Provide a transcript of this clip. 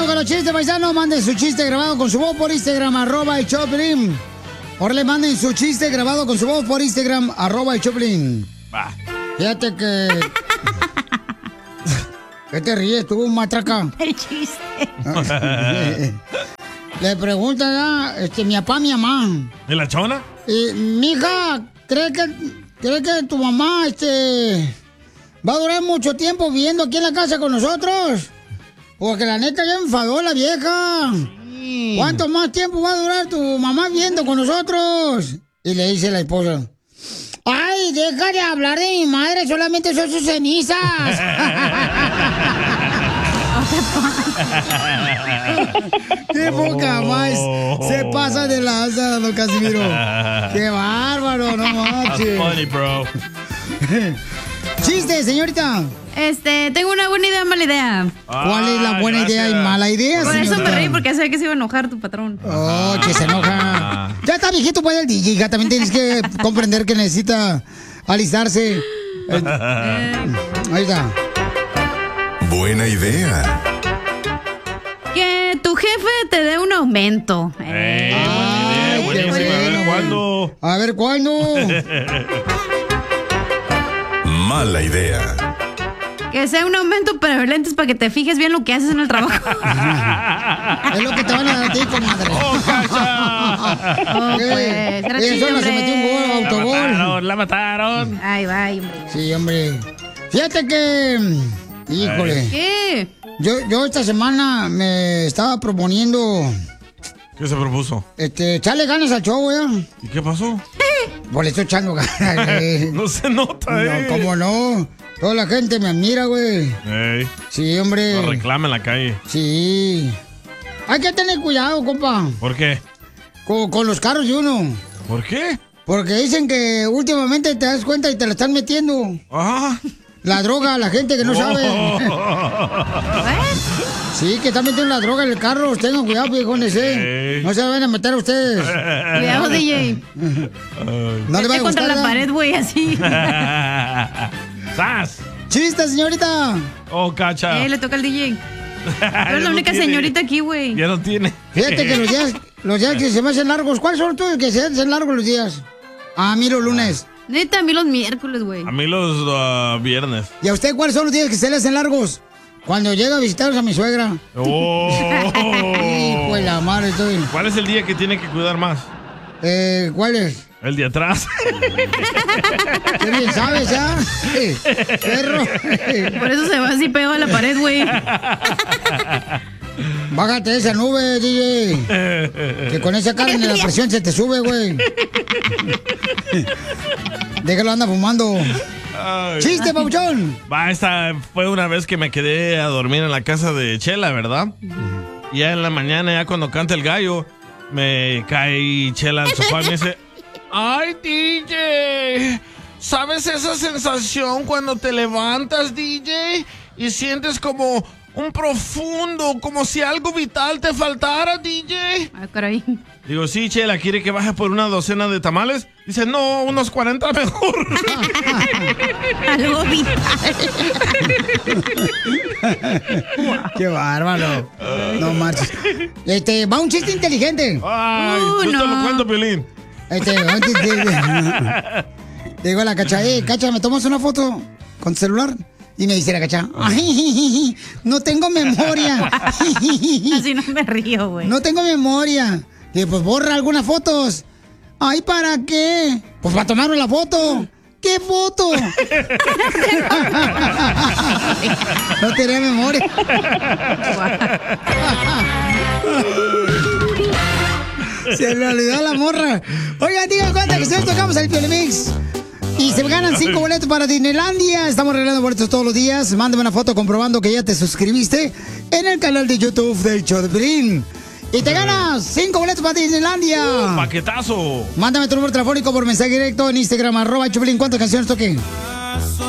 con los chistes, paisanos. Manden su chiste grabado con su voz por Instagram, @el-Choplin. Ahora le manden su chiste grabado con su voz por Instagram, @el-Choplin. Va. Fíjate que... ¿Qué te ríes tú, matraca? El chiste. Le pregunta mi papá, mi mamá. ¿De la chona? Mija, ¿cree que tu mamá va a durar mucho tiempo viviendo aquí en la casa con nosotros? Porque la neta ya enfadó la vieja. Sí. ¿Cuánto más tiempo va a durar tu mamá viviendo con nosotros? Y le dice la esposa: ¡ay, deja de hablar de mi madre! Solamente son sus cenizas. ¡Qué poca más! Se pasa de lanza, don Casimiro. ¡Qué bárbaro! ¡No manches! That's funny, bro. ¡Chiste, señorita! Tengo una buena idea, mala idea. ¿Cuál es la buena idea y mala idea, Por señorita? eso me reí, porque sabía que se iba a enojar tu patrón. Oh, que se enoja. Ya está viejito para el DJ, hija. También tienes que comprender que necesita alistarse. Ahí está. Buena idea. Que tu jefe te dé un aumento. Buenísimo. A ver, ¿cuándo? A ver, ¿cuándo? Mala idea. Que sea un aumento, pero lentes para que te fijes bien lo que haces en el trabajo. Es lo que te van a dar a ti, comadre. Pues, Eso no se metió un gol, autogol. La mataron. Ay, va, hombre. Sí, hombre. Fíjate que... Híjole. ¿Qué? Yo esta semana me estaba proponiendo... ¿Qué se propuso? Echarle ganas al show, ¿ya? ¿Y qué pasó? Pues le estoy echando ganas. No se nota, No, ¿cómo no? Toda la gente me admira, güey. Sí, hombre. Lo reclama en la calle. Sí. Hay que tener cuidado, compa. ¿Por qué? Con los carros de uno. ¿Por qué? Porque dicen que últimamente te das cuenta y te la están metiendo. Ajá. La droga, la gente que no sabe. Sí, que están metiendo la droga en el carro. Tengan cuidado, viejones, No se van a meter a ustedes. Cuidado, DJ. No le va a contra gustar, la pared, güey, así. ¡Sas! ¡Chiste, señorita! Oh, cacha. Le toca al DJ. Tú eres la única señorita aquí, güey. Ya no tiene. Fíjate que los días que se me hacen largos, ¿cuáles son los que se hacen largos los días? A mí los lunes. Neta, a mí los miércoles, güey. A mí los viernes. ¿Y a usted cuáles son los días que se le hacen largos? Cuando llega a visitar a mi suegra. Oh. Hijo de la madre, estoy. ¿Cuál es el día que tiene que cuidar más? ¿Cuál es? El de atrás. ¿Qué bien sabes, ya? Perro. Por eso se va así pegado a la pared, güey. Bájate de esa nube, DJ. Que con esa carne la presión se te sube, güey. Déjalo, anda fumando. Ay. ¡Chiste, papuchón! Esta fue una vez que me quedé a dormir en la casa de Chela, ¿verdad? Y ya en la mañana, ya cuando canta el gallo, me cae Chela al sofá y me dice: ¡ay, DJ! ¿Sabes esa sensación cuando te levantas, DJ? Y sientes como un profundo, como si algo vital te faltara, DJ. Ah, caray. Digo, sí, Chela, ¿quiere que baje por una docena de tamales? Dice, no, unos 40 mejor. Algo vital. ¡Qué bárbaro! No marches. Va un chiste inteligente. Ay, yo te lo cuento, Piolín. Digo a la Cacha, Cacha, ¿me tomas una foto con tu celular? Y me dice la Cacha, ay, no tengo memoria. Así no me río, güey. No tengo memoria. Y pues borra algunas fotos. Ay, ¿para qué? Pues para tomarme la foto. ¿Qué foto? No tenía memoria. Se le olvidó la morra. Oigan, digan cuenta que nosotros tocamos el Piolimix. Y se ganan 5 boletos para Disneylandia. Estamos regalando boletos todos los días. Mándame una foto comprobando que ya te suscribiste en el canal de YouTube del Show de Piolín. Y te ganas 5 boletos para Disneylandia. ¡Paquetazo! Mándame tu número telefónico por mensaje directo en Instagram, @Choplin. ¿Cuántas canciones toqué?